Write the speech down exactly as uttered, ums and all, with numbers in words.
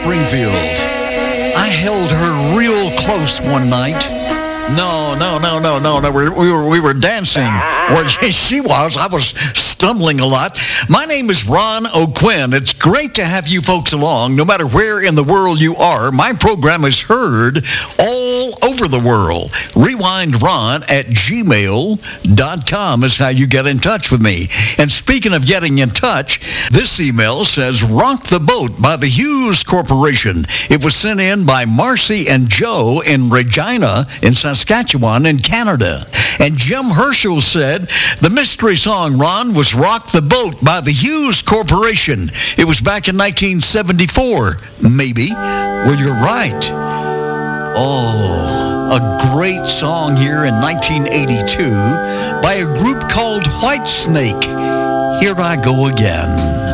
Springfield. I held her real close one night. No, no, no, no, no, no. We, we were we were dancing. Or she was. I was stumbling a lot. My name is Ron O'Quinn. It's great to have you folks along, no matter where in the world you are. My program is heard all over the world. RewindRon at gmail dot com is how you get in touch with me. And speaking of getting in touch, this email says, Rock the Boat by the Hughes Corporation. It was sent in by Marcy and Joe in Regina in Saskatchewan in Canada. And Jim Herschel said, the mystery song, Ron, was Rock the Boat by the Hughes Corporation. It was back in nineteen seventy-four, maybe. Well, you're right. Oh, a great song here in nineteen eighty-two by a group called Whitesnake. Here I Go Again.